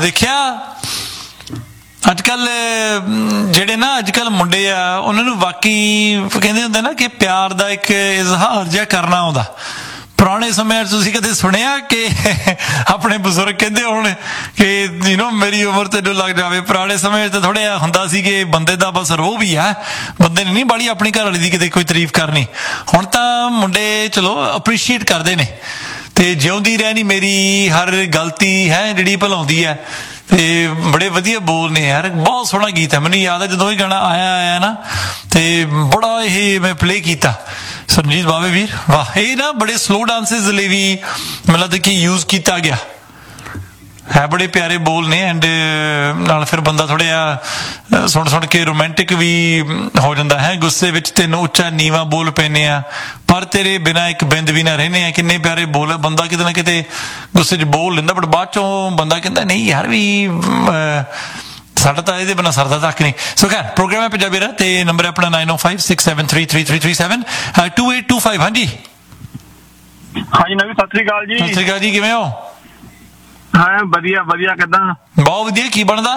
ਦੇਖਿਆ ਅੱਜ ਕੱਲ ਜਿਹੜੇ ਨਾ ਅੱਜ ਕੱਲ ਮੁੰਡੇ ਆ ਉਹਨਾਂ ਨੂੰ ਬਾਕੀ ਕਹਿੰਦੇ ਹੁੰਦੇ ਨਾ ਕਿ ਪਿਆਰ ਦਾ ਇੱਕ ਇਜ਼ਹਾਰ ਜਿਹਾ ਕਰਨਾ ਆਉਂਦਾ। ਪੁਰਾਣੇ ਸਮਿਆਂ 'ਚ ਤੁਸੀਂ ਕਦੇ ਸੁਣਿਆ ਕਿ ਆਪਣੇ ਬਜ਼ੁਰਗ ਕਹਿੰਦੇ ਹੋਣ ਕਿ ਮੇਰੀ ਉਮਰ ਤੈਨੂੰ ਲੱਗ ਜਾਵੇ? ਪੁਰਾਣੇ ਸਮੇਂ 'ਚ ਤਾਂ ਥੋੜ੍ਹਾ ਜਿਹਾ ਹੁੰਦਾ ਸੀ ਕਿ ਬੰਦੇ ਦਾ ਬਸ ਰੋਹ ਵੀ ਆ, ਬੰਦੇ ਨੇ ਨਹੀਂ ਬਾਹਲੀ ਆਪਣੀ ਘਰ ਵਾਲੀ ਦੀ ਕਿਤੇ ਕੋਈ ਤਾਰੀਫ ਕਰਨੀ। ਹੁਣ ਤਾਂ ਮੁੰਡੇ ਚਲੋ ਅਪਰੀਸ਼ੀਏਟ ਕਰਦੇ ਨੇ ਤੇ ਜਿਉਂਦੀ ਰਹਿਣੀ ਮੇਰੀ ਹਰ ਗਲਤੀ ਹੈ ਜਿਹੜੀ ਭੁਲਾਉਂਦੀ ਹੈ। ਤੇ ਬੜੇ ਵਧੀਆ ਬੋਲ ਨੇ ਯਾਰ, ਬਹੁਤ ਸੋਹਣਾ ਗੀਤ ਹੈ। ਮੈਨੂੰ ਯਾਦ ਹੈ ਜਦੋਂ ਇਹ ਗਾਣਾ ਆਇਆ ਨਾ ਤੇ ਬੜਾ ਇਹ ਮੈਂ ਪਲੇ ਕੀਤਾ। ਸਰਨਜੀਤ ਬਾਵੇ ਵੀਰ ਵਾਹ, ਇਹ ਨਾ ਬੜੇ ਸਲੋ ਡਾਂਸਿਸ ਲਈ ਵੀ ਮੈਨੂੰ ਲੱਗਦਾ ਕਿ ਯੂਜ਼ ਕੀਤਾ ਗਿਆ ਹੈ। ਬੜੇ ਪਿਆਰੇ ਬੋਲ ਨੇ ਐਂਡ ਨਾਲ ਫਿਰ ਬੰਦਾ ਥੋੜ੍ਹਾ ਜਿਹਾ ਸੁਣ ਕੇ ਰੋਮਾਂਟਿਕ ਵੀ ਹੋ ਜਾਂਦਾ ਹੈ। ਗੁੱਸੇ ਵਿੱਚ ਤੈਨੂੰ ਉੱਚਾ ਨੀਵਾਂ ਬੋਲ ਪੈਂਦੇ ਆ, ਪਰ ਤੇਰੇ ਬਿਨਾਂ ਇੱਕ ਬਿੰਦ ਵੀ ਨਾ ਰਹਿੰਦੇ ਆ। ਕਿੰਨੇ ਪਿਆਰੇ ਬੋਲ ਹੈ। ਬੰਦਾ ਕਿਤੇ ਨਾ ਕਿਤੇ ਗੁੱਸੇ 'ਚ ਬੋਲ ਲੈਂਦਾ, ਬਟ ਬਾਅਦ ਚੋਂ ਬੰਦਾ ਕਹਿੰਦਾ ਨਹੀਂ ਯਾਰ ਵੀ ਸਾਡਾ ਤਾਂ ਇਹਦੇ ਬਿਨਾਂ ਸਰਦਾ ਤੱਕ ਨਹੀਂ। ਸੋ ਖੈਰ ਪ੍ਰੋਗਰਾਮ ਹੈ ਪੰਜਾਬੀ ਰਾ ਤੇ ਨੰਬਰ ਹੈ ਆਪਣਾ 9056733337 2825। ਹਾਂਜੀ ਹਾਂਜੀ ਨਵੀਂ ਸਤਿ ਸ੍ਰੀ ਅਕਾਲ ਜੀ। ਸਤਿ ਸ੍ਰੀ ਅਕਾਲ ਜੀ, ਕਿਵੇਂ ਹੋ? ਹਾਂ ਵਧੀਆ ਵਧੀਆ, ਕਿੱਦਾਂ? ਬਹੁਤ ਵਧੀਆ। ਕੀ ਬਣਦਾ?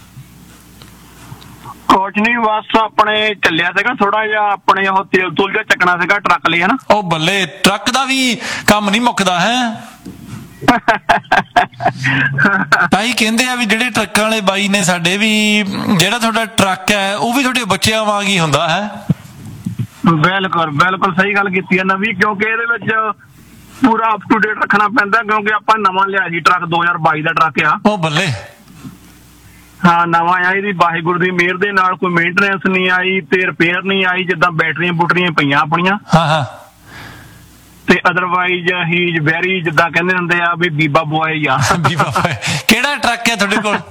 ਕੁਛ ਨੀ, ਬਸ ਆਪਣੇ ਚੱਲਿਆ ਸੀਗਾ ਥੋੜਾ ਜਿਹਾ, ਆਪਣੇ ਉਹ ਤੇਲ ਤੂਲ ਜਿਹਾ ਚੱਕਣਾ ਸੀਗਾ ਟਰੱਕ ਲਈ, ਹਨਾ। ਉਹ ਬੱਲੇ, ਟਰੱਕ ਦਾ ਵੀ ਕੰਮ ਨਹੀਂ ਮੁੱਕਦਾ ਹੈ। ਤਾਂ ਹੀ ਕਹਿੰਦੇ ਆ ਵੀ ਜਿਹੜੇ ਟਰੱਕਾਂ ਵਾਲੇ ਬਾਈ ਨੇ ਸਾਡੇ ਵੀ, ਜਿਹੜਾ ਤੁਹਾਡਾ ਟਰੱਕ ਹੈ ਉਹ ਵੀ ਤੁਹਾਡੇ ਬੱਚਿਆਂ ਵਾਂਗ ਹੀ ਹੁੰਦਾ ਹੈ। ਬਿਲਕੁਲ ਬਿਲਕੁਲ ਸਹੀ ਗੱਲ ਕੀਤੀ ਹੈ ਨਵੀਂ, ਕਿਉਂਕਿ ਇਹਦੇ ਵਿੱਚ ਪੂਰਾ ਅਪ ਟੂ ਡੇਟ ਰੱਖਣਾ ਪੈਂਦਾ, ਕਿਉਂਕਿ ਆਪਾਂ ਨਵਾਂ ਲਿਆ ਸੀ ਟਰੱਕ, 2022 ਦਾ ਟਰੱਕ ਆ। ਉਹ ਬੱਲੇ, ਹਾਂ ਨਵਾਂ ਆ। ਇਹਦੀ ਵਾਹਿਗੁਰੂ ਦੀ ਮਿਹਰ ਦੇ ਨਾਲ ਕੋਈ ਮੇਨਟੇਨੈਂਸ ਨਹੀਂ ਆਈ ਤੇ ਰਿਪੇਅਰ ਨਹੀਂ ਆਈ, ਜਿੱਦਾਂ ਬੈਟਰੀਆਂ ਬੂਟਰੀਆਂ ਪਈਆਂ ਆਪਣੀਆਂ। ਹਾਂ ਹਾਂ। ਤੇ ਅਦਰਵਾਈਜ਼ ਹੀ ਵੈਰੀ, ਜਿੱਦਾਂ ਕਹਿੰਦੇ ਹੁੰਦੇ ਆ ਵੀ ਬੀਬਾ ਬੋਏ ਆ। ਕਿਹੜਾ ਟਰੱਕ ਹੈ ਤੁਹਾਡੇ ਕੋਲ?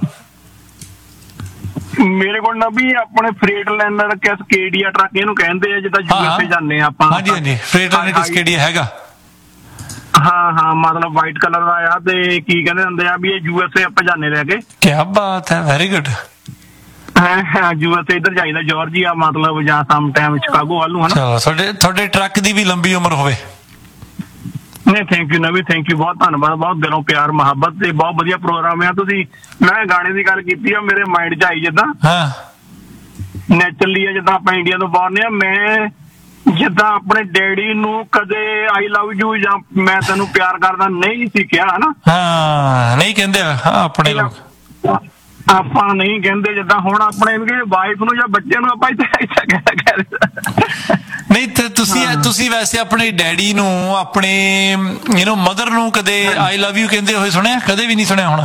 ਮੇਰੇ ਕੋਲ ਨਾ ਵੀ ਆਪਣੇ ਫਰੇਟ ਲਾਈਨਰ ਕੈਸਕੇਡੀਆ ਟਰੱਕ ਇਹਨੂੰ ਕਹਿੰਦੇ ਆ, ਜਿੱਦਾਂ ਯੂਐਸਏ ਜਾਂਦੇ ਆ ਆਪਾਂ। ਹਾਂਜੀ ਹਾਂਜੀ, ਫਰੇਟ ਲਾਈਨਰ ਕੈਸਕੇਡੀਆ ਹੈਗਾ। ਹਾਂ ਹਾਂ, ਮਤਲਬ ਵਾਈਟ ਕਲਰ ਦਾ ਆ ਤੇ ਕੀ ਕਹਿੰਦੇ ਹੁੰਦੇ ਆ ਵੀ ਇਹ ਯੂਐਸਏ ਆਪਾਂ ਜਾਂਦੇ ਲੈ ਕੇ। ਕੀ ਬਾਤ ਹੈ, ਵੈਰੀ ਗੁੱਡ। ਹਾਂ ਯੂਐਸਏ ਇੱਧਰ ਜਾਈਦਾ, ਜਾਰਜੀਆ ਮਤਲਬ, ਜਾਂ ਸਮ ਟਾਈਮ ਸ਼ਿਕਾਗੋ ਵੱਲ ਨੂੰ, ਹਨਾ। ਤੁਹਾਡੇ ਟਰੱਕ ਦੀ ਵੀ ਲੰਬੀ ਉਮਰ ਹੋਵੇ। ਨਹੀਂ ਥੈਂਕ ਯੂ ਨਵੀ, ਥੈਂਕ ਯੂ, ਬਹੁਤ ਧੰਨਵਾਦ, ਬਹੁਤ ਦਿਲੋਂ ਪਿਆਰ ਮੁਹੱਬਤ ਤੇ ਬਹੁਤ ਵਧੀਆ ਪ੍ਰੋਗਰਾਮ ਆ। ਤੁਸੀਂ ਮੈਂ ਗਾਣੇ ਦੀ ਗੱਲ ਕੀਤੀ ਆ, ਮੇਰੇ ਮਾਈਂਡ 'ਚ ਆਈ ਜਿੱਦਾਂ ਨੈਚੁਰਲੀ ਆ, ਜਿੱਦਾਂ ਆਪਾਂ ਇੰਡੀਆ ਤੋਂ ਬਾਹਰ ਆ। ਮੈਂ ਜਿੱਦਾਂ ਆਪਣੇ ਡੈਡੀ ਨੂੰ ਕਦੇ ਆਈ ਲਵ ਯੂ ਜਾਂ ਮੈਂ ਤੈਨੂੰ ਪਿਆਰ ਕਰਦਾ ਨਹੀਂ ਸੀ ਕਿਹਾ, ਹਨਾ। ਹਾਂ ਨਹੀਂ ਕਹਿੰਦੇ ਆਪਣੇ ਲੋਕ, ਆਪਾਂ ਨਹੀਂ ਕਹਿੰਦੇ। ਜਿੱਦਾਂ ਹੁਣ ਆਪਣੇ ਵਾਈਫ ਨੂੰ ਜਾਂ ਬੱਚਿਆਂ ਨੂੰ ਆਪਾਂ ਨਹੀਂ ਤੇ ਤੁਸੀਂ ਵੈਸੇ ਆਪਣੇ ਡੈਡੀ ਨੂੰ, ਆਪਣੇ ਮਦਰ ਨੂੰ ਕਦੇ ਆਈ ਲਵ ਯੂ ਕਹਿੰਦੇ ਹੋਏ ਸੁਣਿਆ? ਕਦੇ ਵੀ ਨਹੀਂ ਸੁਣਿਆ ਹੋਣਾ।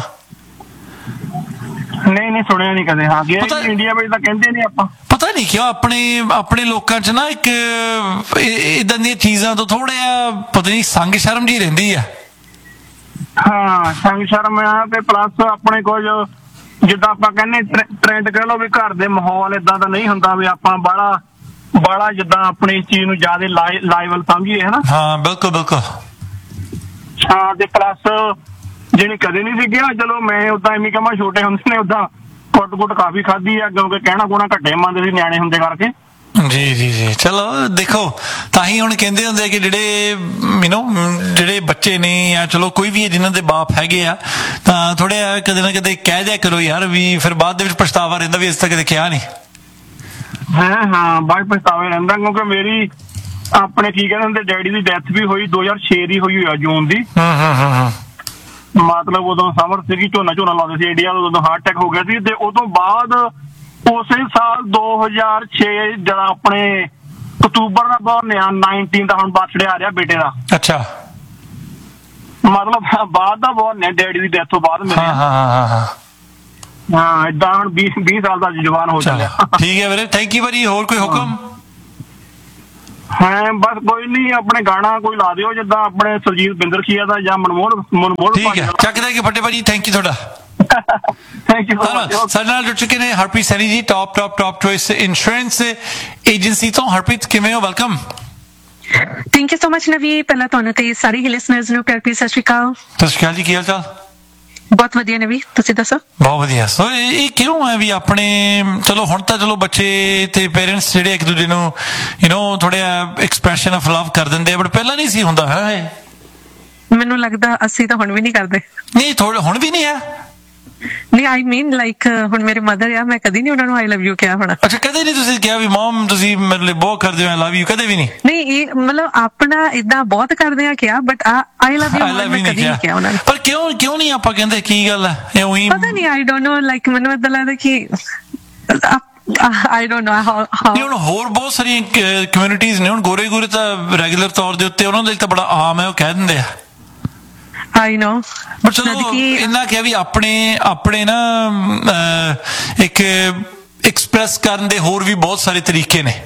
ਨਹੀਂ ਸੁਣਿਆ ਨਹੀਂ ਕਦੇ। ਹਾਂ ਇੰਡੀਆ ਵਿੱਚ ਤਾਂ ਕਹਿੰਦੇ ਨਹੀਂ ਆਪਾਂ, ਪਤਾ ਨਹੀਂ ਕਿਉਂ ਆਪਣੇ ਲੋਕਾਂ 'ਚ ਨਾ ਇੱਕ ਇਦਾਂ ਦੀਆਂ ਚੀਜ਼ਾਂ ਤੋਂ ਥੋੜਾ ਜਿਹਾ ਪਤਾ ਨਹੀਂ ਸੰਗ ਸ਼ਰਮ ਜੀ ਰਹਿੰਦੀ ਆ। ਹਾਂ ਸੰਗ ਸ਼ਰਮ ਆ, ਤੇ ਪਲੱਸ ਆਪਣੇ ਕੁਝ ਜਿੱਦਾਂ ਆਪਾਂ ਕਹਿੰਦੇ ਟ੍ਰੈਂਡ ਕਹਿ ਲਓ ਵੀ ਘਰ ਦੇ ਮਾਹੌਲ ਏਦਾਂ ਦਾ ਨਹੀਂ ਹੁੰਦਾ ਵੀ ਆਪਾਂ ਬਾਹਲਾ ਜਿੱਦਾਂ ਆਪਣੀ ਚੀਜ਼ ਨੂੰ ਜ਼ਿਆਦਾ ਲਾਇਬਲ ਸਮਝੀਏ, ਹਨਾ। ਹਾਂ ਬਿਲਕੁਲ ਬਿਲਕੁਲ। ਹਾਂ ਤੇ ਪਲੱਸ ਜਿਹਨੇ ਕਦੇ ਨਹੀਂ ਸੀ ਗਿਆ, ਚਲੋ ਮੈਂ ਓਦਾਂ ਐਵੇਂ ਕਹਾਂ, ਛੋਟੇ ਹੁੰਦੇ ਨੇ ਓਦਾਂ ਕੁੱਟ ਕਾਫੀ ਖਾਧੀ ਆ, ਕਿਉਂਕਿ ਕਹਿਣਾ ਕੋਣਾ ਘੱਟੇ ਮੰਨਦੇ ਸੀ ਨਿਆਣੇ ਹੁੰਦੇ ਕਰਕੇ। ਜੀ ਜੀ ਜੀ, ਚਲੋ ਦੇਖੋ ਤਾਂ ਹੀ ਹੁਣ ਕਹਿੰਦੇ ਹੁੰਦੇ ਕਿ ਜਿਹੜੇ ਬੱਚੇ ਨੇ ਜਾਂ ਚਲੋ ਕੋਈ ਵੀ ਜਿਨ੍ਹਾਂ ਦੇ ਬਾਪ ਹੈਗੇ ਆ, ਤਾਂ ਥੋੜ੍ਹਾ ਜਿਹਾ ਕਦੇ ਨਾ ਕਦੇ ਕਹਿ ਦਿਆ ਕਰੋ ਯਾਰ, ਵੀ ਫਿਰ ਬਾਅਦ ਦੇ ਵਿੱਚ ਪਛਤਾਵਾ ਰਹਿੰਦਾ ਵੀ ਇਸ ਤੱਕ ਕਦੇ ਕਿਹਾ ਨਹੀਂ। ਹਾਂ ਬਾਅਦ ਪਛਤਾਵਾ ਰਹਿੰਦਾ, ਕਿਉਂਕਿ ਮੇਰੀ ਆਪਣੇ ਕੀ ਕਹਿੰਦੇ ਹੁੰਦੇ ਡੈਡੀ ਦੀ ਡੈਥ ਵੀ ਹੋਈ 2006 ਦੀ ਹੋਈ ਆ, ਜੂਨ ਦੀ। ਮਤਲਬ ਉਦੋਂ ਸਮਰ ਸੀਗੀ, ਝੋਨਾ ਲਾਉਂਦੇ ਸੀ ਇੰਡੀਆ, ਉਦੋਂ ਹਾਰਟ ਅਟੈਕ ਹੋ ਗਿਆ ਸੀ। ਤੇ ਉਦੋਂ ਬਾਅਦ ਉਸੇ ਸਾਲ 2006 ਜਦੋਂ ਆਪਣੇ ਅਕਤੂਬਰ ਦਾ ਬਰਥਡੇ ਆ, 19 ਦਾ ਹੁਣ ਬਰਥਡੇ ਆ ਰਿਹਾ ਬੇਟੇ ਦਾ। ਅੱਛਾ, ਮਤਲਬ ਬਾਅਦ ਦਾ ਬਰਥਡੇ, ਡੈਡੀ ਦੀ ਡੈਥ ਤੋਂ ਬਾਅਦ ਮੇਰੇ। ਹਾਂ ਏਦਾਂ ਹੁਣ 20 ਸਾਲ ਦਾ ਜਵਾਨ ਹੋ ਚੱਲਿਆ। ਠੀਕ ਹੈ ਵੀਰੇ, ਥੈਂਕ ਯੂ ਭਾਜੀ। ਹੋਰ ਕੋਈ ਹੁਕਮ? ਹਾਂ ਬਸ ਕੋਈ ਨਹੀਂ, ਆਪਣੇ ਗਾਣਾ ਕੋਈ ਲਾ ਦਿਓ, ਜਿੱਦਾਂ ਆਪਣੇ ਸੁਰਜੀਤ ਬਿੰਦਰਖੀਆ ਦਾ ਜਾਂ ਮਨਮੋਹਨ। ਠੀਕ ਹੈ, ਚੱਕਦੇ ਕਿ ਫੱਟੇ ਭਾਜੀ, ਥੈਂਕ ਯੂ ਤੁਹਾਡਾ। Thank you. ਸਾਡੇ ਨਾਲ ਜੁੜ ਚੁੱਕੇ ਨੇ ਹਰਪ੍ਰੀਤ ਸੈਣੀ ਜੀ, ਟੌਪ ਚੋਇਸ ਇੰਸ਼ੋਰੈਂਸ ਏਜੰਸੀ ਤੋਂ। ਹਰਪ੍ਰੀਤ ਕਿਵੇਂ ਹੋ? Welcome. Thank you so much ਨਵੀ। ਪਹਿਲਾਂ ਤੁਹਾਨੂੰ ਤੇ ਸਾਰੇ ਹੀ ਲਿਸਨਰਸ ਨੂੰ ਪਿਆਰ ਭਰੀ ਸਤਿ ਸ਼੍ਰੀ ਅਕਾਲ। ਸਤਿ ਸ਼੍ਰੀ ਅਕਾਲ ਜੀ, ਕੀ ਹਾਲ ਚਾਲ? ਬਹੁਤ ਵਧੀਆ ਨਵੀ, ਤੁਸੀਂ ਦੱਸੋ? ਬਹੁਤ ਵਧੀਆ। ਸੋ ਇਹ ਕਿਉਂ ਹੈ ਵੀ ਆਪਣੇ, ਚਲੋ ਹੁਣ ਤਾਂ ਚਲੋ ਬੱਚੇ ਤੇ ਪੇਰੈਂਟਸ ਜਿਹੜੇ ਇੱਕ ਦੂਜੇ ਨੂੰ ਥੋੜਾ ਐਕਸਪ੍ਰੈਸ਼ਨ ਆਫ ਲਵ ਕਰ ਦਿੰਦੇ ਆ, ਬਟ ਪਹਿਲਾਂ ਨਹੀਂ ਸੀ ਹੁੰਦਾ ਹੈ। ਮੈਨੂੰ ਲੱਗਦਾ ਅਸੀਂ ਤਾਂ ਹੁਣ ਵੀ ਨਹੀਂ ਕਰਦੇ। ਨਹੀਂ ਹੁਣ ਵੀ ਨਹੀਂ ਹੈ। ਨਹੀਂ ਆਈ ਮੀਨ ਲਾਈਕ ਹੁਣ ਮੇਰੇ ਮਦਰ ਆ, ਮੈਂ ਕਦੀ ਨਹੀਂ ਉਹਨਾਂ ਨੂੰ ਆਈ ਲਵ ਯੂ ਕਿਹਾ ਹੋਣਾ। ਅੱਛਾ, ਕਦੇ ਨਹੀਂ ਤੁਸੀਂ ਕਿਹਾ ਵੀ ਮਮ ਤੁਸੀਂ ਮੇਰੇ ਲਈ ਬਹੁਤ ਕਰਦੇ ਹੋ ਆਈ ਲਵ ਯੂ? ਕਦੇ ਵੀ ਨਹੀਂ? ਨਹੀਂ, ਇਹ ਮਤਲਬ ਆਪਣਾ ਇਦਾਂ ਬਹੁਤ ਕਰਦੇ ਆ ਕਿਹਾ, ਬਟ ਆਈ ਲਵ ਯੂ ਕਦੀ ਨਹੀਂ ਕਿਹਾ ਉਹਨਾਂ ਨੇ। ਪਰ ਕਿਉਂ ਨਹੀਂ ਆਪਾਂ ਕਹਿੰਦੇ? ਕੀ ਗੱਲ ਹੈ? ਇਹ ਉਹੀ ਪਤਾ ਨਹੀਂ, ਆਈ ਡੋਨਟ ਨੋ, ਲਾਈਕ ਮੈਨੂੰ ਇਦਾਂ ਲੱਗਦਾ ਕਿ I don't know how ਹੁਣ ਹੋਰ ਬਹੁਤ ਸਾਰੀਆਂ ਕਮਿਊਨਿਟੀਜ਼ ਨੇ, ਹੁਣ ਗੋਰੇ ਤਾਂ ਰੈਗੂਲਰ ਤੌਰ ਦੇ ਉੱਤੇ ਉਹਨਾਂ ਦੇ ਤਾਂ ਬੜਾ ਆਮ ਹੈ, ਉਹ ਕਹਿ ਦਿੰਦੇ ਆ I know, ਬਟ ਚਲੋ ਇਹਨਾਂ ਕਿਹਾ ਵੀ ਆਪਣੇ ਨਾ ਇੱਕ ਐਕਸਪ੍ਰੈਸ ਕਰਨ ਦੇ ਹੋਰ ਵੀ ਬਹੁਤ ਸਾਰੇ ਤਰੀਕੇ ਨੇ।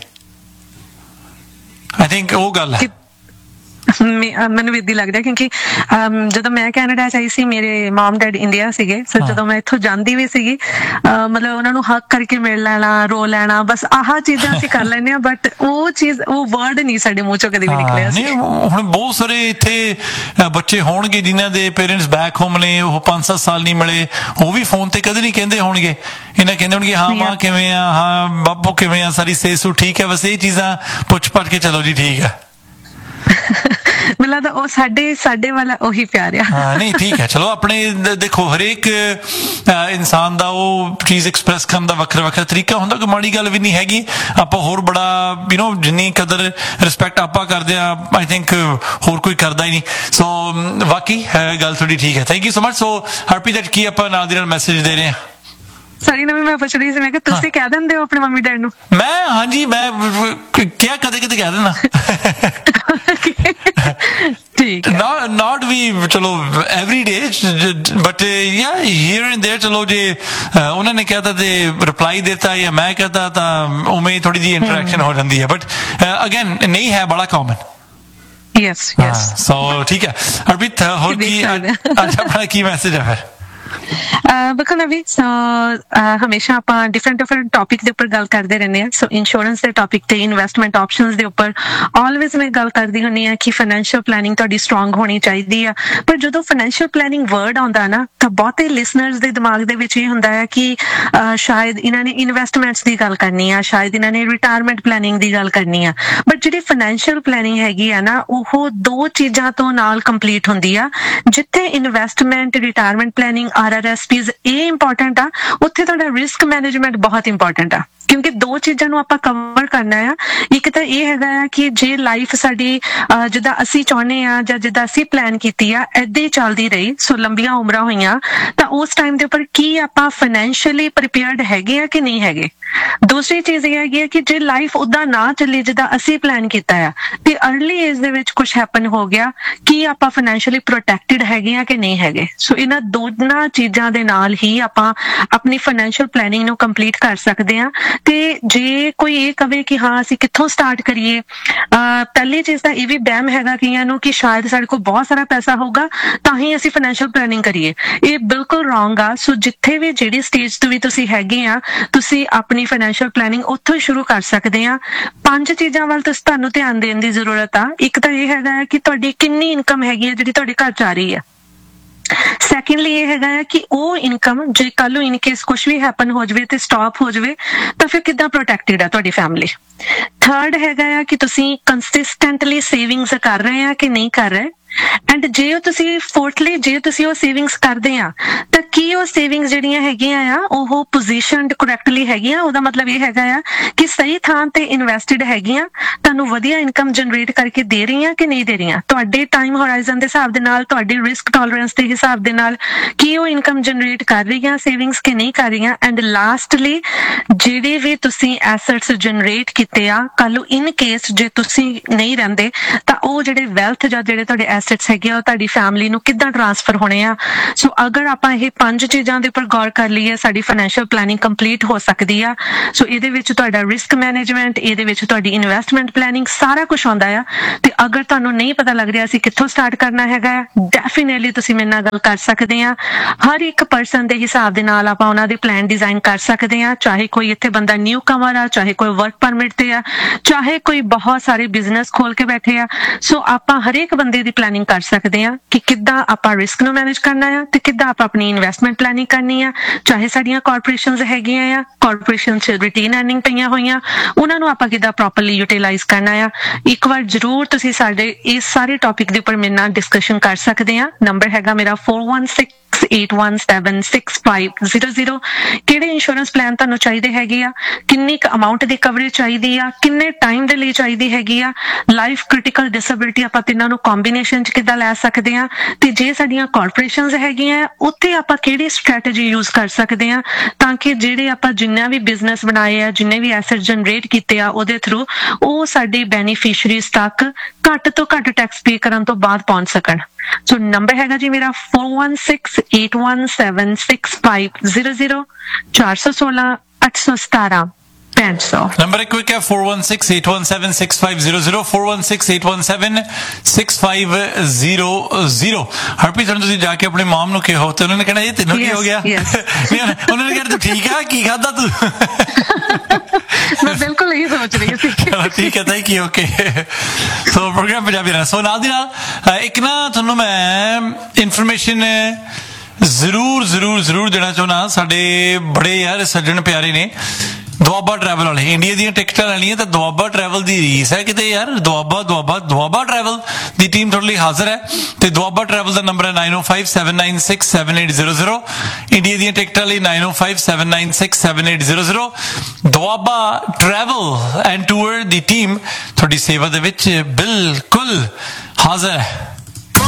ਆਈ ਥਿੰਕ ਉਹ ਗੱਲ ਹੈ। ਮੈਨੂੰ ਵੀ ਇਦਾਂ ਲੱਗਦਾ ਕਿਉਂਕਿ ਜਦੋਂ ਮੈਂ ਕੈਨੇਡਾ ਚ ਆਈ ਸੀ, ਮੇਰੇ ਮਮ ਡੈਡ ਇੰਡੀਆ ਸੀਗੇ, ਸੋ ਜਦੋਂ ਮੈਂ ਇੱਥੋਂ ਜਾਂਦੀ ਵੀ ਸੀਗੀ ਮਤਲਬ ਉਹਨਾਂ ਨੂੰ ਹੱਕ ਕਰਕੇ ਮਿਲ ਲੈਣਾ, ਰੋ ਲੈਣਾ, ਬਸ ਆਹ ਚੀਜ਼ਾਂ ਅਸੀਂ ਕਰ ਲੈਂਦੇ ਹਾਂ, ਬਟ ਉਹ ਚੀਜ਼, ਉਹ ਵਰਡ ਨਹੀਂ ਸਾਡੇ ਮੂੰਹ ਚੋਂ ਕਦੇ ਵੀ ਨਿਕਲਿਆ ਸੀ। ਹੁਣ ਬਹੁਤ ਸਾਰੇ ਇੱਥੇ ਬੱਚੇ ਹੋਣਗੇ ਜਿਨ੍ਹਾਂ ਦੇ ਪੇਰੈਂਟਸ ਬੈਕ ਹੋਮ ਨੇ, ਉਹ 5-7 ਸਾਲ ਨਹੀਂ ਮਿਲੇ, ਉਹ ਵੀ ਫੋਨ ਤੇ ਕਦੇ ਨਹੀਂ ਕਹਿੰਦੇ ਹੋਣਗੇ, ਇਹਨਾਂ ਕਹਿੰਦੇ ਹੋਣਗੇ ਹਾਂ ਮਾਂ ਕਿਵੇਂ ਆ, ਹਾਂ ਬਾਪੂ ਕਿਵੇਂ ਆ, ਸਾਰੀ ਸੇਸੂ ਠੀਕ ਹੈ, ਬਸ ਇਹ ਚੀਜ਼ਾਂ ਪੁੱਛ ਪੱਛ ਕੇ ਚਲੋ ਜੀ ਠੀਕ ਹੈ। ਮੈਨੂੰ ਲੱਗਦਾ ਉਹ ਸਾਡੇ ਵਾਲਾ ਉਹੀ ਪਿਆਰ ਆ। ਹਾਂ ਨਹੀਂ ਠੀਕ ਹੈ, ਚਲੋ ਆਪਣੇ ਦੇਖੋ ਹਰੇਕ ਇਨਸਾਨ ਦਾ ਉਹ ਚੀਜ਼ ਐਕਸਪ੍ਰੈਸ ਕਰਨ ਦਾ ਵੱਖਰਾ ਤਰੀਕਾ ਹੁੰਦਾ, ਕੋਈ ਮਾੜੀ ਗੱਲ ਵੀ ਨਹੀਂ ਹੈਗੀ। ਆਪਾਂ ਹੋਰ ਬੜਾ ਜਿੰਨੀ ਕਦਰ ਰਿਸਪੈਕਟ ਆਪਾਂ ਕਰਦੇ ਆ, ਆਈ ਥਿੰਕ ਹੋਰ ਕੋਈ ਕਰਦਾ ਹੀ ਨਹੀਂ। ਸੋ ਬਾਕੀ ਗੱਲ ਤੁਹਾਡੀ ਠੀਕ ਹੈ, ਥੈਂਕ ਯੂ ਸੋ ਮਚ। ਸੋ ਹਰਪ੍ਰੀਤ, ਕੀ ਆਪਾਂ ਨਾਲ ਦੀ ਨਾਲ ਮੈਸੇਜ ਦੇ ਰਹੇ ਹਾਂ? ਸਾਰੀ ਨਵੀਂ ਮੈਂ ਪੁੱਛ ਰਹੀ ਸੀ, ਮੈਂ ਕਿਹਾ ਤੁਸੀਂ ਕਹਿ ਦਿੰਦੇ ਹੋ ਆਪਣੇ ਮੰਮੀ ਡੈਡ ਨੂੰ? ਹਾਂਜੀ ਮੈਂ ਕਿਹਾ ਕਦੇ ਕਹਿ ਦਿੰਦਾ। ਠੀਕ ਹੈ, not ਵੀ ਚਲੋ ਐਵਰੀ ਡੇ, ਬਟ ਯਾ ਹੇਅਰ ਐਂਡ ਦੇਅਰ, ਚਲੋ ਜੇ ਉਹਨਾਂ ਨੇ ਕਹਿਤਾ ਤੇ ਰਿਪਲਾਈ ਦਿੱਤਾ ਜਾਂ ਮੈਂ ਕਹਤਾ ਤਾਂ ਉਵੇਂ ਥੋੜੀ ਜਿਹੀ ਇੰਟਰੈਕਸ਼ਨ ਹੋ ਜਾਂਦੀ ਹੈ, ਬਟ ਅਗੇਨ ਨਹੀਂ ਹੈ ਬੜਾ ਕਾਮਨ। ਯੈਸ ਸੋ ਠੀਕ ਹੈ ਹਰਪ੍ਰੀਤ, ਹੋਰ ਕੀ ਅੱਜ ਆਪਣਾ ਕੀ ਮੈਸੇਜ ਹੈ ਫਿਰ? ਬਿਲਕੁਲ ਨਵੀ, ਹਮੇਸ਼ਾ ਆਪਾਂ ਡਿਫਰੈਂਟ ਟੌਪਿਕ ਦੇ ਉੱਪਰ ਗੱਲ ਕਰਦੇ ਰਹਿੰਦੇ ਹਾਂ। ਸੋ ਇੰਸ਼ੋਰੈਂਸ ਦੇ ਟੌਪਿਕ ਤੇ, ਇਨਵੈਸਟਮੈਂਟ ਆਪਸ਼ਨਸ ਦੇ ਉੱਪਰ ਆਲਵੇਜ਼ ਮੈਂ ਗੱਲ ਕਰਦੀ ਹੁੰਦੀ ਹਾਂ ਕਿ ਫਾਈਨੈਂਸ਼ੀਅਲ ਪਲੈਨਿੰਗ ਤੁਹਾਡੀ ਸਟਰੋਂਗ ਹੋਣੀ ਚਾਹੀਦੀ ਆ। ਪਰ ਜਦੋਂ ਫਾਈਨੈਂਸ਼ੀਅਲ ਪਲੈਨਿੰਗ ਵਰਡ ਆਉਂਦਾ ਨਾ, ਤਾਂ ਬਹੁਤੇ ਲਿਸਨਰਸ ਦੇ ਦਿਮਾਗ ਦੇ ਵਿੱਚ ਇਹ ਹੁੰਦਾ ਹੈ ਕਿ ਸ਼ਾਇਦ ਇਹਨਾਂ ਨੇ ਇਨਵੈਸਟਮੈਂਟਸ ਦੀ ਗੱਲ ਕਰਨੀ ਆ, ਸ਼ਾਇਦ ਇਹਨਾਂ ਨੇ ਰਿਟਾਇਰਮੈਂਟ ਪਲੈਨਿੰਗ ਦੀ ਗੱਲ ਕਰਨੀ ਆ। ਬਟ ਜਿਹੜੀ ਫਾਈਨੈਂਸ਼ੀਅਲ ਪਲੈਨਿੰਗ ਹੈਗੀ ਆ ਨਾ, ਉਹ ਦੋ ਚੀਜ਼ਾਂ ਤੋਂ ਨਾਲ ਕੰਪਲੀਟ ਹੁੰਦੀ ਆ। ਜਿੱਥੇ ਇਨਵੈਸਟਮੈਂਟ, ਰਿਟਾਇਰਮੈਂਟ ਪਲੈਨਿੰਗ, RRSPs ਇਹ ਇੰਪੋਰਟੈਂਟ ਆ, ਉੱਥੇ ਤੁਹਾਡਾ ਰਿਸਕ ਮੈਨੇਜਮੈਂਟ ਬਹੁਤ ਇੰਪੋਰਟੈਂਟ ਆ, ਕਿਉਂਕਿ ਦੋ ਚੀਜ਼ਾਂ ਨੂੰ ਆਪਾਂ ਕਵਰ ਕਰਨਾ ਆ। ਇੱਕ ਤਾਂ ਇਹ ਹੈਗਾ ਆ ਕਿ ਜੇ ਲਾਈਫ ਸਾਡੀ ਜਿੱਦਾਂ ਅਸੀਂ ਚਾਹੁੰਦੇ ਆ ਜਾਂ ਜਿੱਦਾਂ ਅਸੀਂ ਪਲਾਨ ਕੀਤੀ ਆ ਏਦਾਂ ਹੀ ਚੱਲਦੀ ਰਹੀ, ਸੋ ਲੰਬੀਆਂ ਉਮਰਾਂ ਹੋਈਆਂ, ਤਾਂ ਉਸ ਟਾਈਮ ਦੇ ਉੱਪਰ ਕੀ ਆਪਾਂ ਫਾਈਨੈਂਸ਼ੀਅਲੀ ਪ੍ਰੀਪੇਅਰਡ ਹੈਗੇ ਆ ਕਿ ਨਹੀਂ ਹੈਗੇ। ਦੂਸਰੀ ਚੀਜ਼ ਇਹ ਹੈਗੀ ਹੈ ਕਿ ਜੇ ਲਾਈਫ ਉਦਾਂ ਨਾ ਚੱਲੀ ਜਿੱਦਾਂ ਅਸੀਂ ਪਲਾਨ ਕੀਤਾ ਆ, ਤੇ ਅਰਲੀ ਏਜ ਦੇ ਵਿੱਚ ਕੁਝ ਹੈਪਨ ਹੋ ਗਿਆ, ਕੀ ਆਪਾਂ ਫਾਈਨੈਂਸ਼ੀਅਲੀ ਪ੍ਰੋਟੈਕਟਿਡ ਹੈਗੇ ਆ ਕਿ ਨਹੀਂ ਹੈਗੇ। ਸੋ ਇਹਨਾਂ ਦੋਨਾਂ ਚੀਜ਼ਾਂ ਦੇ ਨਾਲ ਹੀ ਆਪਾਂ ਆਪਣੀ ਫਾਈਨੈਂਸ਼ੀਅਲ ਪਲੈਨਿੰਗ ਨੂੰ ਕੰਪਲੀਟ ਕਰ ਸਕਦੇ ਆ। ਤੇ ਜੇ ਕੋਈ ਇਹ ਕਵੇ ਕਿ ਹਾਂ ਅਸੀਂ ਕਿੱਥੋਂ ਸਟਾਰਟ ਕਰੀਏ, ਪਹਿਲੀ ਚੀਜ਼ ਤਾਂ ਇਹ ਵੀ ਵਹਿਮ ਹੈਗਾ ਕਈਆਂ ਨੂੰ ਕਿ ਸ਼ਾਇਦ ਸਾਡੇ ਕੋਲ ਬਹੁਤ ਸਾਰਾ ਪੈਸਾ ਹੋਊਗਾ ਤਾਂ ਹੀ ਅਸੀਂ ਫਾਈਨੈਂਸ਼ੀਅਲ ਪਲੈਨਿੰਗ ਕਰੀਏ। ਇਹ ਬਿਲਕੁਲ ਰੋਂਗ ਆ। ਸੋ ਜਿੱਥੇ ਵੀ ਜਿਹੜੀ ਸਟੇਜ ਤੋਂ ਵੀ ਤੁਸੀਂ ਹੈਗੇ ਆ, ਤੁਸੀਂ ਆਪਣੀ ਫਾਈਨੈਂਸ਼ੀਅਲ ਪਲੈਨਿੰਗ ਉੱਥੋਂ ਹੀ ਸ਼ੁਰੂ ਕਰ ਸਕਦੇ ਆ। 5 ਚੀਜ਼ਾਂ ਵੱਲ ਤੁਹਾਨੂੰ ਧਿਆਨ ਦੇਣ ਦੀ ਜ਼ਰੂਰਤ ਆ। ਇੱਕ ਤਾਂ ਇਹ ਹੈਗਾ ਕਿ ਤੁਹਾਡੀ ਕਿੰਨੀ ਇਨਕਮ ਹੈਗੀ ਹੈ ਜਿਹੜੀ ਤੁਹਾਡੇ ਘਰ ਚ ਆ ਰਹੀ ਹੈ। ਸੈਕੰਡਲੀ ਇਹ ਹੈਗਾ ਹੈ ਕਿ ਉਹ ਇਨਕਮ ਜੇ ਕੱਲ ਨੂੰ ਇਨ ਕੇਸ ਕੁਝ ਵੀ ਹੈਪਨ ਹੋ ਜਾਵੇ ਤੇ ਸਟਾਪ ਹੋ ਜਾਵੇ ਤਾਂ ਫਿਰ ਕਿੱਦਾਂ ਪ੍ਰੋਟੈਕਟਿਡ ਆ ਤੁਹਾਡੀ ਫੈਮਿਲੀ। ਥਰਡ ਹੈਗਾ ਆ ਕਿ ਤੁਸੀਂ ਕੰਸਿਸਟੈਂਟਲੀ ਸੇਵਿੰਗਸ ਕਰ ਰਹੇ ਆ ਕਿ ਨਹੀਂ ਕਰ ਰਹੇ। ਐਂਡ ਜੇ ਤੁਸੀਂ ਫੋਰਥਲੀ ਜੇ ਤੁਸੀਂ ਉਹ ਸੇਵਿੰਗਸ ਕਰਦੇ ਆ ਤਾਂ ਕੀ ਉਹ ਸੇਵਿੰਗਸ ਜਿਹੜੀਆਂ ਹੈਗੀਆਂ ਆ ਉਹ ਪੋਜੀਸ਼ਨਡ ਕਰੈਕਟਲੀ ਹੈਗੀਆਂ। ਉਹਦਾ ਮਤਲਬ ਇਹ ਹੈਗਾ ਆ ਕਿ ਸਹੀ ਥਾਂ ਤੇ ਇਨਵੈਸਟਡ ਹੈਗੀਆਂ, ਤੁਹਾਨੂੰ ਵਧੀਆ ਇਨਕਮ ਜਨਰੇਟ ਕਰਕੇ ਦੇ ਰਹੀਆਂ ਕਿ ਨਹੀਂ ਦੇ ਰਹੀਆਂ। ਤੁਹਾਡੇ ਟਾਈਮ ਹੋਰਾਈਜ਼ਨ ਦੇ ਹਿਸਾਬ ਦੇ ਨਾਲ, ਤੁਹਾਡੀ ਰਿਸਕ ਟੋਲਰੈਂਸ ਦੇ ਹਿਸਾਬ ਦੇ ਨਾਲ ਕੀ ਉਹ ਇਨਕਮ ਜਨਰੇਟ ਕਰ ਰਹੀਆਂ ਸੇਵਿੰਗਸ ਕਿ ਨਹੀਂ ਕਰ ਰਹੀਆਂ। ਐਂਡ ਲਾਸਟਲੀ ਜਿਹੜੇ ਵੀ ਤੁਸੀਂ ਐਸੈਟਸ ਜਨਰੇਟ ਕੀਤੇ ਆ, ਕੱਲ ਨੂੰ ਇਨ ਕੇਸ ਜੇ ਤੁਸੀਂ ਨਹੀਂ ਰਹਿੰਦੇ ਤਾਂ ਉਹ ਜਿਹੜੇ ਵੈਲਥ ਜਾਂ ਜਿਹੜੇ ਤੁਹਾਡੇ ਐਸੈਟਸ ਹੈਗੇ ਆ ਉਹ ਤੁਹਾਡੀ ਫੈਮਿਲੀ ਨੂੰ ਕਿੱਦਾਂ ਟ੍ਰਾਂਸਫਰ ਹੋਣੇ ਆ। ਸੋ ਅਗਰ ਆਪਾਂ ਇਹ 5 ਚੀਜ਼ਾਂ ਦੇ ਉੱਪਰ ਗੌਰ ਕਰ ਲਈਏ, ਸਾਡੀ ਫਾਈਨੈਂਸ਼ੀਅਲ ਪਲੈਨਿੰਗ ਕੰਪਲੀਟ ਹੋ ਸਕਦੀ ਆ। ਸੋ ਇਹਦੇ ਵਿੱਚ ਤੁਹਾਡਾ ਰਿਸਕ ਮੈਨੇਜਮੈਂਟ, ਇਹਦੇ ਵਿੱਚ ਤੁਹਾਡੀ ਇਨਵੈਸਟਮੈਂਟ ਪਲੈਨਿੰਗ, ਸਾਰਾ ਕੁਝ ਆਉਂਦਾ ਆ। ਤੇ ਅਗਰ ਤੁਹਾਨੂੰ ਨਹੀਂ ਪਤਾ ਲੱਗ ਰਿਹਾ ਅਸੀਂ ਕਿੱਥੋਂ ਸਟਾਰਟ ਕਰਨਾ ਹੈਗਾ, ਡੈਫੀਨੇਟਲੀ ਤੁਸੀਂ ਮੇਰੇ ਨਾਲ ਗੱਲ ਕਰ ਸਕਦੇ ਆ। ਹਰ ਇੱਕ ਪਰਸਨ ਦੇ ਹਿਸਾਬ ਦੇ ਨਾਲ ਆਪਾਂ ਉਹਨਾਂ ਦੇ ਪਲਾਨ ਡਿਜ਼ਾਈਨ ਕਰ ਸਕਦੇ ਆ। ਚਾਹੇ ਕੋਈ ਇੱਥੇ ਬੰਦਾ ਨਿਊ ਕਮਰ ਆ, ਚਾਹੇ ਕੋਈ ਵਰਕ ਪਰਮਿਟ ਤੇ ਆ, ਚਾਹੇ ਕੋਈ ਬਹੁਤ ਸਾਰੇ ਬਿਜ਼ਨਸ ਖੋਲ ਕੇ ਬੈਠੇ ਆ। ਸੋ ਆਪਾਂ ਹਰੇਕ ਬੰਦੇ ਦੀ ਪਲੈਨਿੰਗ ਕਰ ਸਕਦੇ ਆ ਕਿ ਕਿੱਦਾਂ ਆਪਾਂ ਰਿਸਕ ਨੂੰ ਮੈਨੇਜ ਕਰਨਾ ਆ ਤੇ ਕਿੱਦਾਂ ਆਪਾਂ ਆਪਣੀ ਇਨਵੈਸਟਮੈਂਟ ਪਲੈਨਿੰਗ ਕਰਨੀ ਆ। ਚਾਹੇ ਸਾਡੀਆਂ ਕਾਰਪੋਰੇਸ਼ਨਸ ਹੈਗੀਆਂ ਆ, ਕਾਰਪੋਰੇਸ਼ਨ 'ਚ ਰਿਟੇਨ ਅਰਨਿੰਗ ਪਈਆਂ ਹੋਈਆਂ, ਉਹਨਾਂ ਨੂੰ ਆਪਾਂ ਕਿੱਦਾਂ ਪ੍ਰੋਪਰਲੀ ਯੂਟਿਲਾਈਜ਼ ਕਰਨਾ ਆ। ਇੱਕ ਵਾਰ ਜ਼ਰੂਰ ਤੁਸੀਂ ਸਾਡੇ ਇਸ ਸਾਰੇ ਟੌਪਿਕ ਦੇ ਉੱਪਰ ਮੇਰੇ ਨਾਲ ਡਿਸਕਸ਼ਨ ਕਰ ਸਕਦੇ ਆ। ਨੰਬਰ ਹੈਗਾ ਮੇਰਾ 4161 416176176500 ਕਿਹੜੇ ਇੰਸ਼ੋਰੈਂਸ ਪਲਾਨ ਤੁਹਾਨੂੰ ਚਾਹੀਦੇ ਹੈਗੇ ਆ, ਕਿੰਨੀ ਕੁ ਅਮਾਉਂਟ ਦੀ ਕਵਰੇਜ ਚਾਹੀਦੀ ਆ, ਕਿੰਨੇ ਟਾਈਮ ਦੇ ਲਈ ਚਾਹੀਦੀ ਹੈਗੀ ਆ, ਲਾਈਫ ਕ੍ਰਿਟੀਕਲ ਡਿਸੇਬਿਲਿਟੀ ਆਪਾਂ ਤਿੰਨਾਂ ਨੂੰ ਕੰਬੀਨੇਸ਼ਨ ਚ ਕਿੱਦਾਂ ਲੈ ਸਕਦੇ ਆ, ਤੇ ਜੇ ਸਾਡੀਆਂ ਕਾਰਪੋਰੇਸ਼ਨਸ ਹੈਗੀਆਂ ਉੱਥੇ ਆਪਾਂ ਕਿਹੜੀ ਸਟ੍ਰੈਟਜੀ ਯੂਜ਼ ਕਰ ਸਕਦੇ ਆ ਤਾਂ ਕਿ ਜਿਹੜੇ ਆਪਾਂ ਜਿੰਨਾ ਵੀ ਬਿਜ਼ਨਸ ਬਣਾਏ ਆ, ਜਿੰਨੇ ਵੀ ਐਸੈਟ ਜਨਰੇਟ ਕੀਤੇ ਆ, ਉਹਦੇ ਥਰੂ ਉਹ ਸਾਡੇ ਬੈਨੀਫੀਸ਼ੀਅਰੀਜ਼ ਤੱਕ ਘੱਟ ਤੋਂ ਘੱਟ ਟੈਕਸ ਪੇ ਕਰਨ ਤੋਂ ਬਾਅਦ ਪਹੁੰਚ ਸਕਣ। ਸੋ ਨੰਬਰ ਹੈਗਾ ਜੀ ਮੇਰਾ 4168176500 416 817 ਨੰਬਰ ਇੱਕ ਹੈ 4168176500 4168176500। ਹਰਪ੍ਰੀਤ ਤੁਹਾਨੂੰ ਤੁਸੀਂ ਜਾ ਕੇ ਆਪਣੇ ਮਾਮ ਨੂੰ ਕਿਹਾ ਤੇ ਉਹਨਾਂ ਨੇ ਕਹਿਣਾ ਇਹ ਤੈਨੂੰ ਕੀ ਹੋ ਗਿਆ, ਉਹਨਾਂ ਨੇ ਕਹਿਣਾ ਤੂੰ ਠੀਕ ਆ, ਕੀ ਖਾਦਾ ਤੂੰ? ਮੈਂ ਬਿਲਕੁਲ ਇਹੀ ਸੋਚ ਰਹੀ ਸੀ। ਠੀਕ ਹੈ, thank you, okay. So programme Punjabi ਨਾਲ ਸੋ ਨਾਲ ਦੀ ਨਾਲ ਇੱਕ ਨਾ ਤੁਹਾਨੂੰ ਮੈਂ ਇਨਫੋਰਮੇਸ਼ਨ ਜ਼ਰੂਰ ਦੇਣਾ ਚਾਹੁੰਦਾ। ਸਾਡੇ ਬੜੇ ਯਾਰ ਸੱਜਣ ਪਿਆਰੇ ਨੇ ਦੁਆਬਾ ਟਰੈਵਲ ਵਾਲੇ, ਇੰਡੀਆ ਦੀਆਂ ਟਿਕਟਾਂ ਲੈਣੀਆਂ ਤਾਂ ਦੁਆਬਾ ਟਰੈਵਲ ਦੀ ਰੀਸ ਹੈ ਕਿਤੇ ਯਾਰ। ਦੁਆਬਾ ਟਰੈਵਲ ਦੀ ਟੀਮ ਤੁਹਾਡੇ ਲਈ ਹਾਜ਼ਰ ਹੈ ਤੇ ਦੁਆਬਾ ਟਰੈਵਲ ਦਾ ਨੰਬਰ ਹੈ 9057967800। ਇੰਡੀਆ ਦੀਆਂ ਟਿਕਟਾਂ ਲਈ 9057967800। Doaba travel and tour the team ਤੁਹਾਡੀ ਸੇਵਾ ਦੇ ਵਿੱਚ ਬਿਲਕੁਲ ਹਾਜ਼ਰ ਹੈ।